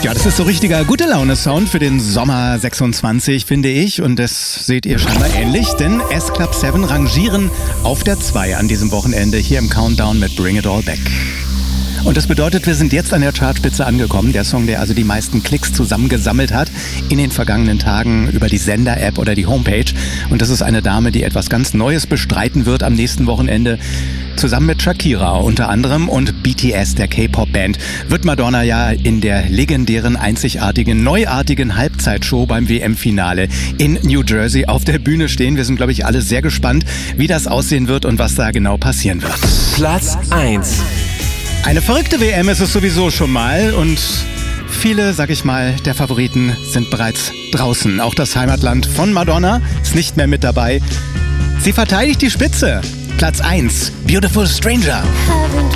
Ja, das ist so richtiger Gute-Laune-Sound für den Sommer 26, finde ich. Und das seht ihr scheinbar ähnlich, denn S-Club 7 rangieren auf der 2 an diesem Wochenende hier im Countdown mit Bring It All Back. Und das bedeutet, wir sind jetzt an der Chartspitze angekommen. Der Song, der also die meisten Klicks zusammengesammelt hat in den vergangenen Tagen über die Sender-App oder die Homepage. Und das ist eine Dame, die etwas ganz Neues bestreiten wird am nächsten Wochenende. Zusammen mit Shakira unter anderem und BTS, der K-Pop-Band, wird Madonna ja in der legendären, einzigartigen, neuartigen Halbzeitshow beim WM-Finale in New Jersey auf der Bühne stehen. Wir sind, glaube ich, alle sehr gespannt, wie das aussehen wird und was da genau passieren wird. Platz 1. Eine verrückte WM ist es sowieso schon mal und viele, sag ich mal, der Favoriten sind bereits draußen. Auch das Heimatland von Madonna ist nicht mehr mit dabei. Sie verteidigt die Spitze. Platz 1, Beautiful Stranger. Haven't